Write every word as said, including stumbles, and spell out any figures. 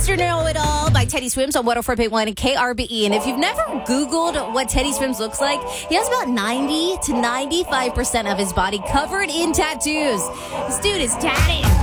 Mister Know-It-All by Teddy Swims on one oh four point one and K R B E. And if you've never Googled what Teddy Swims looks like, he has about ninety to ninety-five percent of his body covered in tattoos. This dude is tatted.